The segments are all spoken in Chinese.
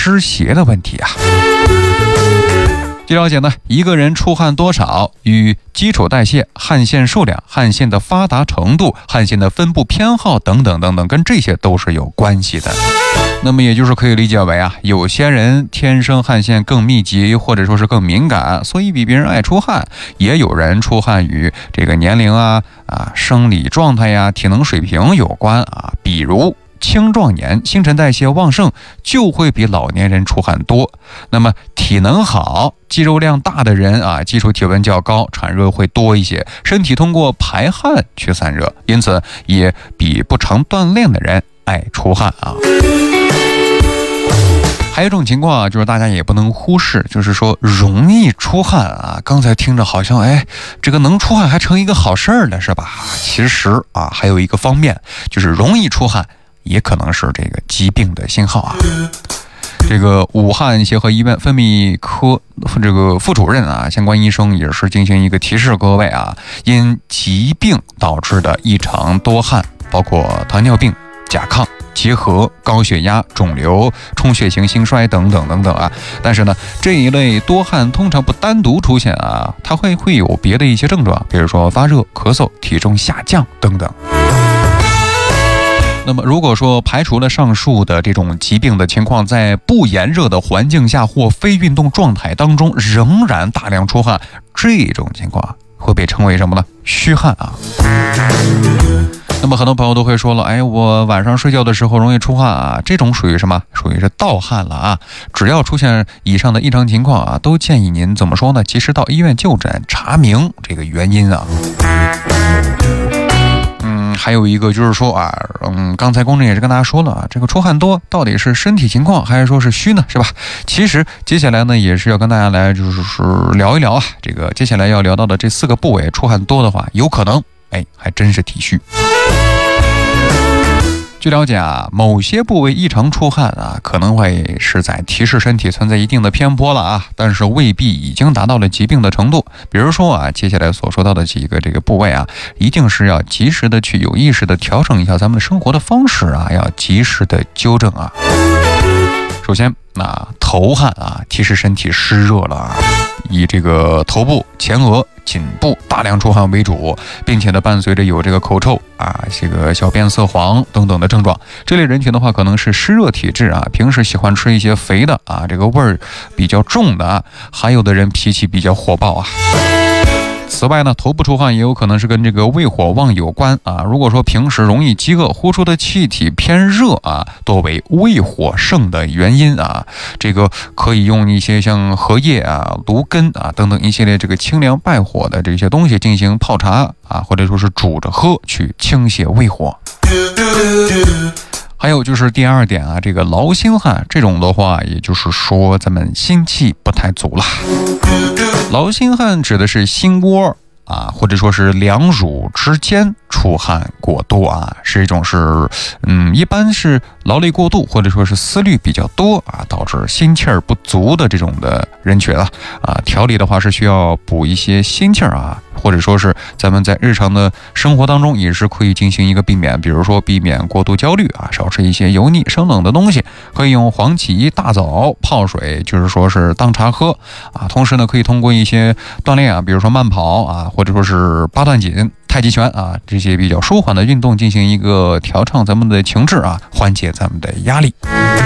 湿邪的问题啊。据了解呢，一个人出汗多少与基础代谢、汗腺数量、汗腺的发达程度、汗腺的分布偏好等等等等，跟这些都是有关系的。那么也就是可以理解为啊，有些人天生汗腺更密集，或者说是更敏感，所以比别人爱出汗。也有人出汗与这个年龄生理状态呀、体能水平有关啊，比如青壮年新陈代谢旺盛就会比老年人出汗多。那么体能好、肌肉量大的人啊，基础体温较高，产热会多一些，身体通过排汗去散热，因此也比不常锻炼的人爱出汗啊。还有一种情况啊，就是大家也不能忽视，就是说容易出汗啊。刚才听着好像这个能出汗还成一个好事儿了，是吧？其实啊，还有一个方面，就是容易出汗也可能是这个疾病的信号啊。这个武汉协和医院分泌科这个副主任啊，相关医生也是进行一个提示各位啊，因疾病导致的异常多汗，包括糖尿病、甲亢、结核、高血压、肿瘤、充血性心衰等等等等啊。但是呢，这一类多汗通常不单独出现啊，它会有别的一些症状，比如说发热、咳嗽、体重下降等等。那么如果说排除了上述的这种疾病的情况，在不炎热的环境下或非运动状态当中仍然大量出汗，这种情况会被称为什么呢？虚汗啊。那么很多朋友都会说了，我晚上睡觉的时候容易出汗啊，这种属于什么？属于是盗汗了啊。只要出现以上的异常情况啊，都建议您怎么说呢？及时到医院就诊，查明这个原因啊。还有一个就是说啊，刚才公正也是跟大家说了啊，这个出汗多到底是身体情况还是说是虚呢，是吧？其实接下来呢也是要跟大家来就是聊一聊啊，这个接下来要聊到的这4个部位出汗多的话，有可能还真是体虚。据了解啊，某些部位异常出汗啊，可能会是在提示身体存在一定的偏颇了啊，但是未必已经达到了疾病的程度。比如说啊，接下来所说到的几个这个部位啊，一定是要及时的去有意识的调整一下咱们的生活的方式啊，要及时的纠正啊。首先头汗啊，提示身体湿热了啊，以这个头部、前额、颈部大量出汗为主，并且呢伴随着有这个口臭啊、这个小便色黄等等的症状。这类人群的话，可能是湿热体质啊，平时喜欢吃一些肥的啊，这个味儿比较重的啊，还有的人脾气比较火爆啊。此外呢，头部出汗也有可能是跟这个胃火旺有关啊。如果说平时容易饥饿，呼出的气体偏热啊，多为胃火盛的原因啊。这个可以用一些像荷叶啊、芦根啊等等一系列这个清凉败火的这些东西进行泡茶啊，或者说是煮着喝，去清泻胃火。还有就是第2点啊，这个劳心汗这种的话，也就是说咱们心气不太足了。劳心汗指的是心窝啊，或者说是两乳之间出汗过多啊，是一种一般是劳累过度或者说是思虑比较多啊，导致心气儿不足的这种的人群啊。调理的话是需要补一些心气儿啊，或者说是咱们在日常的生活当中也是可以进行一个避免，比如说避免过度焦虑啊，少吃一些油腻生冷的东西，可以用黄芪、大枣泡水，就是说是当茶喝啊。同时呢，可以通过一些锻炼啊，比如说慢跑啊，或者说是八段锦、太极拳啊，这些比较舒缓的运动进行一个调畅咱们的情志啊，缓解咱们的压力。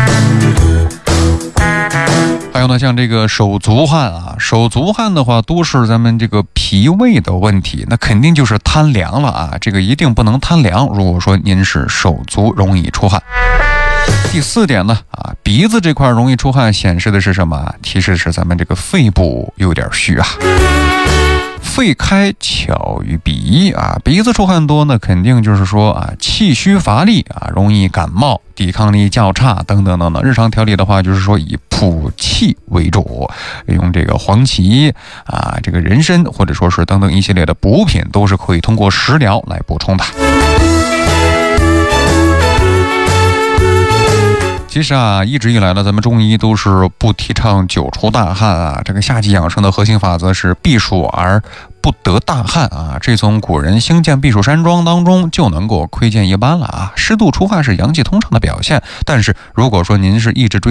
还有呢，像这个手足汗啊，手足汗的话都是咱们这个脾胃的问题，那肯定就是贪凉了啊，这个一定不能贪凉。如果说您是手足容易出汗。第4点呢鼻子这块容易出汗，显示的是什么？提示是咱们这个肺部有点虚啊。肺开巧于鼻啊，鼻子出汗多呢，肯定就是说气虚乏力啊，容易感冒，抵抗力较差等等等等。日常调理的话，就是说以补气为主，用这个黄芪啊、这个人参或者说是等等一系列的补品，都是可以通过食疗来补充的。其实一直以来呢，咱们中医都是不提倡久出大汗啊。这个夏季养生的核心法则是避暑而不得大汗啊。这从古人兴建避暑山庄当中就能够窥见一斑了啊。适度出汗是阳气通畅的表现，但是如果说您是一直